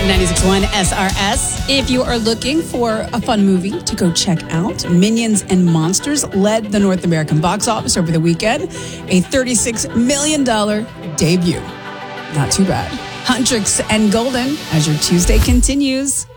96.1 SRS. If you are looking for a fun movie to go check out, Minions and Monsters led the North American box office over the weekend. A $36 million debut. Not too bad. Huntrix and Golden as your Tuesday continues.